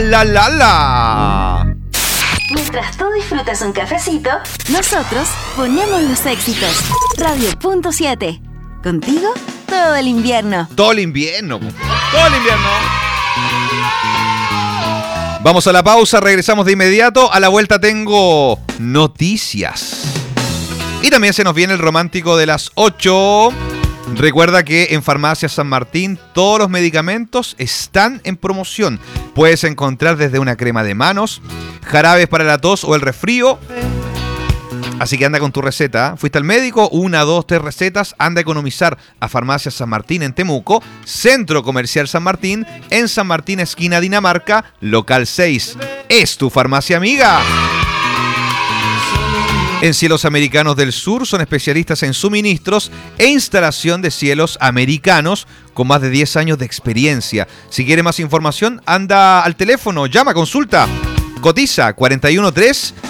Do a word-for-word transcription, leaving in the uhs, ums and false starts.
la, la, la. Mientras tú disfrutas un cafecito, nosotros ponemos los éxitos. Radio Punto siete. Contigo todo el invierno. Todo el invierno. Todo el invierno. Vamos a la pausa, regresamos de inmediato. A la vuelta tengo noticias. Y también se nos viene el romántico de las ocho. Recuerda que en Farmacias San Martín todos los medicamentos están en promoción. Puedes encontrar desde una crema de manos, jarabes para la tos o el resfrío. Así que anda con tu receta. ¿Fuiste al médico? Una, dos, tres recetas. Anda a economizar a Farmacias San Martín en Temuco, Centro Comercial San Martín, en San Martín, esquina Dinamarca, local seis. Es tu farmacia amiga. En Cielos Americanos del Sur son especialistas en suministros e instalación de cielos americanos con más de diez años de experiencia. Si quiere más información, anda al teléfono, llama, consulta. Cotiza cuatro uno tres,